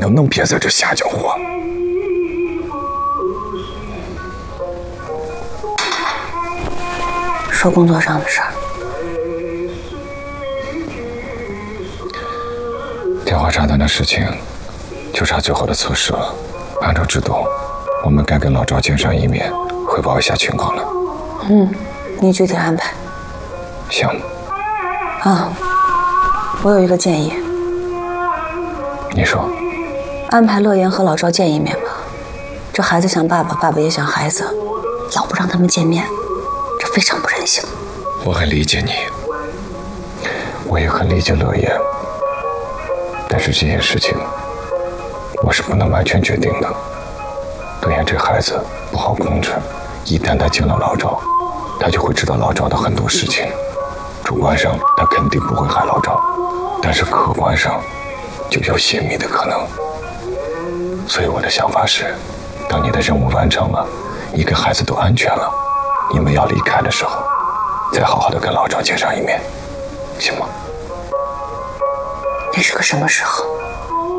能不能别在这瞎搅和？ 说工作上的事儿。 电话炸弹的事情，就差最后的测试了。按照制度，我们该跟老赵见上一面，汇报一下情况了。 你具体安排。 行。 我有一个建议。 你说。 安排乐言和老赵见一面吧。这孩子想爸爸，爸爸也想孩子，要不让他们见面，这非常不人性。 我很理解你，我也很理解乐言，但是这件事情我是不能完全决定的。乐言这孩子不好控制，一旦他见了老赵，他就会知道老赵的很多事情。主观上他肯定不会害老赵，但是客观上就有泄密的可能。所以我的想法是，当你的任务完成了，你跟孩子都安全了，你们要离开的时候，再好好的跟老赵见上一面，行吗？ 那是个什么时候？